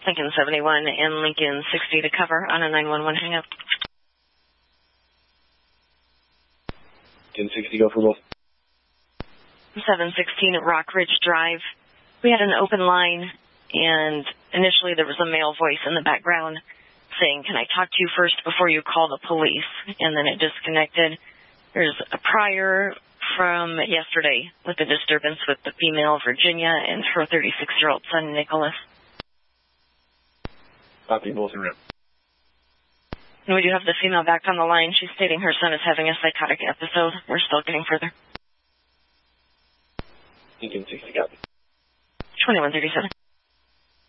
Lincoln 71 and Lincoln 60 to cover on a 911 hang-up. Lincoln 60, go for both. 716 at Rock Ridge Drive. We had an open line, and initially there was a male voice in the background saying, "Can I talk to you first before you call the police?" And then it disconnected. There's a prior from yesterday with the disturbance with the female Virginia and her 36-year-old son, Nicholas. Copy, both in route. And we do have the female back on the line. She's stating her son is having a psychotic episode. We're still getting further. Lincoln 60, copy. 2137.